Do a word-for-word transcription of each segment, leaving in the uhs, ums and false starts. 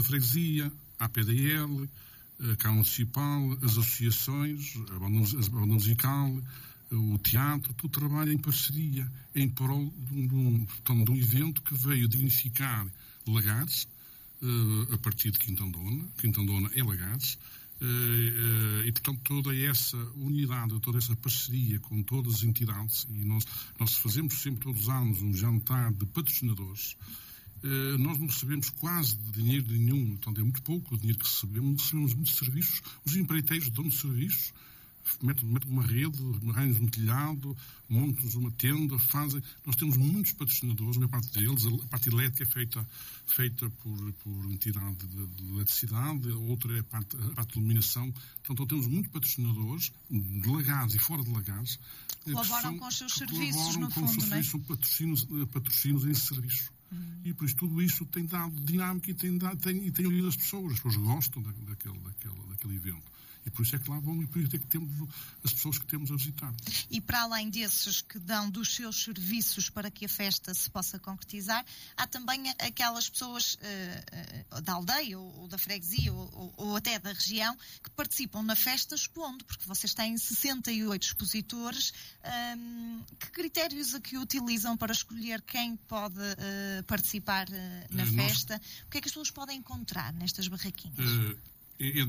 Freguesia, a A P D L, a Câmara Municipal, as associações, a banda, a banda musical, o teatro, tudo trabalha em parceria, em prol de um, de um evento que veio dignificar Lagares, uh, a partir de Quintandona. Quintandona é Lagares, uh, uh, e portanto toda essa unidade, toda essa parceria com todas as entidades, e nós, nós fazemos sempre todos os anos um jantar de patrocinadores. Uh, nós não recebemos quase dinheiro nenhum, portanto é muito pouco o dinheiro que recebemos, recebemos muitos serviços, os empreiteiros dão-nos serviços, metem, metem uma rede, arranjam um telhado, montam-nos uma tenda, fazem. Nós temos muitos patrocinadores, a maior parte deles, a parte elétrica é feita, feita por, por entidade de, de eletricidade, a outra é a parte, a parte de iluminação. Portanto, temos muitos patrocinadores, de Lagares e fora de Lagares. Colaboram com os seus serviços, no com fundo, os seus não é? serviços, são patrocínios, patrocínios em serviço. Hum. E por isso tudo isso tem dado dinâmica e tem, dado, tem, e tem unido as pessoas. As pessoas gostam da, daquele, daquele, daquele evento. E por isso é que lá vão e por isso é que temos as pessoas que temos a visitar. E para além desses que dão dos seus serviços para que a festa se possa concretizar, há também aquelas pessoas uh, da aldeia ou, ou da freguesia ou, ou, ou até da região que participam na festa expondo, porque vocês têm sessenta e oito expositores. Um, que critérios é que utilizam para escolher quem pode uh, participar uh, na uh, festa? Nós... O que é que as pessoas podem encontrar nestas barraquinhas? Uh... É, é,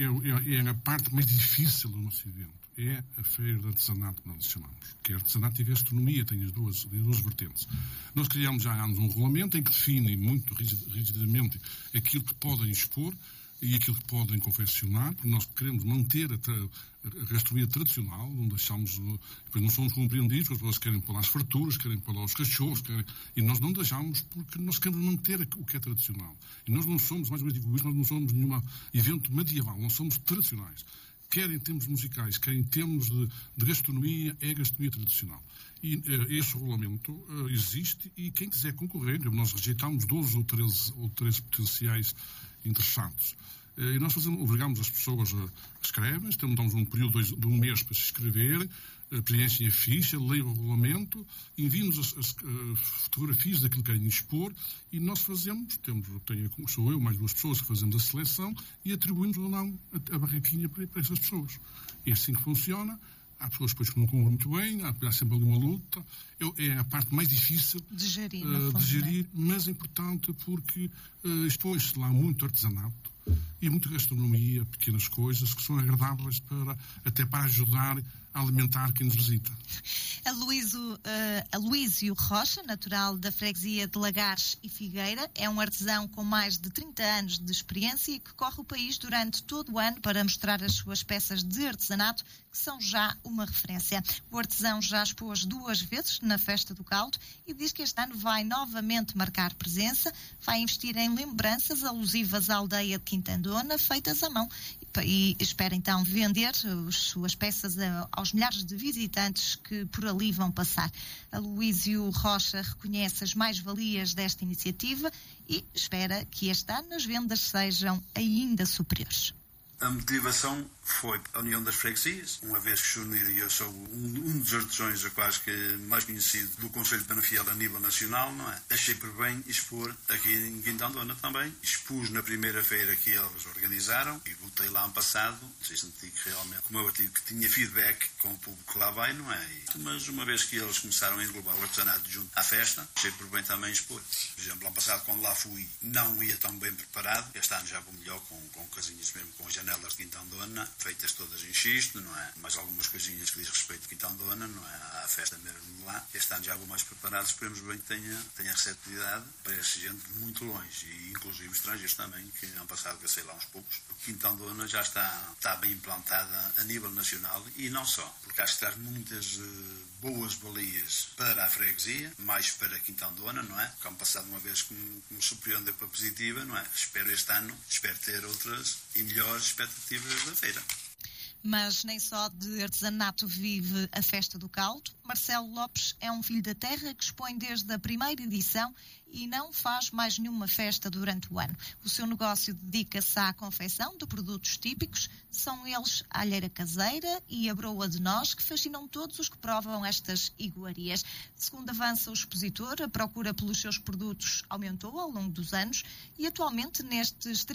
é, é a parte mais difícil do nosso evento. É a feira de artesanato que nós chamamos. Que é artesanato e gastronomia, tem as duas, tem as duas vertentes. Nós criamos já há anos um regulamento em que define muito rigidamente aquilo que podem expor e aquilo que podem confeccionar, porque nós queremos manter a, tra a gastronomia tradicional, não deixamos, depois não somos compreendidos, as pessoas querem pôr lá as farturas, querem pôr lá os cachorros, querem, e nós não deixamos porque nós queremos manter o que é tradicional. E nós não somos, mais uma vez digo isso, nós não somos nenhum evento medieval, nós somos tradicionais. Quer em termos musicais, quer em termos de, de gastronomia, é a gastronomia tradicional. E uh, esse regulamento uh, existe e quem quiser concorrer, nós rejeitamos doze ou treze, ou treze potenciais interessados. Uh, e nós fazemos, obrigamos as pessoas a, a escreverem, damos um período de, de um mês para se inscreverem, uh, preenchem a ficha, leiam o regulamento, enviam-nos as, as uh, fotografias daquilo que querem expor e nós fazemos, temos, tenho, sou eu mais duas pessoas que fazemos a seleção e atribuímos ou não a, a barraquinha para, para essas pessoas. É assim que funciona. Há pessoas depois que não cumprem muito bem, há, há sempre ali uma luta. Eu, é a parte mais difícil de gerir, uh, de gerir mas é importante porque uh, expõe-se lá muito artesanato e muita gastronomia, pequenas coisas que são agradáveis para, até para ajudar a alimentar quem nos visita. Aloísio, uh, Aloísio Rocha, natural da freguesia de Lagares e Figueira, é um artesão com mais de trinta anos de experiência e que corre o país durante todo o ano para mostrar as suas peças de artesanato, que são já uma referência. O artesão já expôs duas vezes na Festa do Caldo e diz que este ano vai novamente marcar presença, vai investir em lembranças alusivas à aldeia de Quintandona, feitas à mão, e espera então vender as suas peças aos milhares de visitantes que por ali vão passar. Aloísio Rocha reconhece as mais-valias desta iniciativa e espera que este ano as vendas sejam ainda superiores. A motivação foi a União das Freguesias, uma vez que Junir e eu sou um, um dos artesãos, eu quase que mais conhecido do Conselho de Penafiel a nível nacional, não é? Achei por bem expor aqui em Quintandona também. Expus na primeira feira que eles organizaram e voltei lá ano passado. Sei senti que realmente, como eu digo, que tinha feedback com o público que lá vai, não é? E, mas uma vez que eles começaram a englobar o artesanato junto à festa, achei por bem também expor. Por exemplo, ano passado, quando lá fui, não ia tão bem preparado. Este ano já vou melhor com, com casinhas mesmo, com as janelas de Quintandona, feitas todas em xisto, não é? Mais algumas coisinhas que diz respeito a Quintandona, não é? À festa mesmo de lá. Este ano já vou mais preparado, esperemos bem que tenha, tenha receptividade para essa gente de muito longe, e inclusive estrangeiros também, que ano passado gastei lá uns poucos. Quintandona já está, está bem implantada a nível nacional e não só, porque acho que traz muitas uh, boas valias para a freguesia, mais para Quintandona, não é? Porque ano passado uma vez que me, que me surpreendeu para positiva, não é? Espero este ano, espero ter outras e melhores expectativas da feira. Mas nem só de artesanato vive a Festa do Caldo. Marcelo Lopes é um filho da terra que expõe desde a primeira edição e não faz mais nenhuma festa durante o ano. O seu negócio dedica-se à confecção de produtos típicos. São eles a alheira caseira e a broa de nós, que fascinam todos os que provam estas iguarias. Segundo avança o expositor, a procura pelos seus produtos aumentou ao longo dos anos e atualmente nestes